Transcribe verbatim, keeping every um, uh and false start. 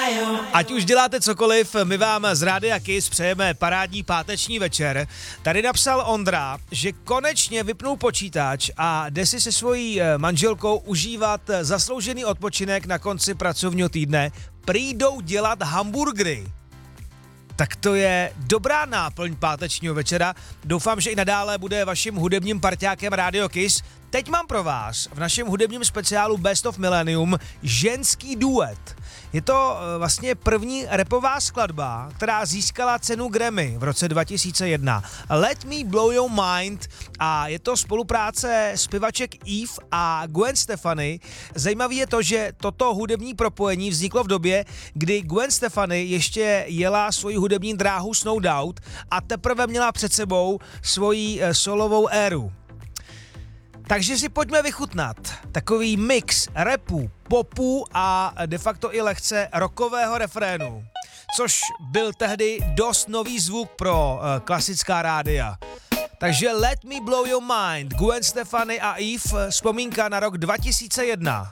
Ať už děláte cokoliv, my vám z Rádia Kiss přejeme parádní páteční večer. Tady napsal Ondra, že konečně vypnul počítač a jde si se svojí manželkou užívat zasloužený odpočinek na konci pracovního týdne. Prý jdou dělat hamburgery. Tak to je dobrá náplň pátečního večera. Doufám, že i nadále bude vaším hudebním parťákem Radio Kiss. Teď mám pro vás v našem hudebním speciálu Best of Millennium ženský duet. Je to vlastně první rapová skladba, která získala cenu Grammy v roce dva tisíce jedna. Let Me Blow Your Mind a je to spolupráce zpěvaček Eve a Gwen Stefani. Zajímavé je to, že toto hudební propojení vzniklo v době, kdy Gwen Stefani ještě jela svoji hudební dráhu s No Doubt a teprve měla před sebou svoji solovou éru. Takže si pojďme vychutnat takový mix rapu, popu a de facto i lehce rockového refrénu, což byl tehdy dost nový zvuk pro uh, klasická rádia. Takže Let Me Blow Your Mind, Gwen Stefani a Eve, vzpomínka na rok dva tisíce jedna.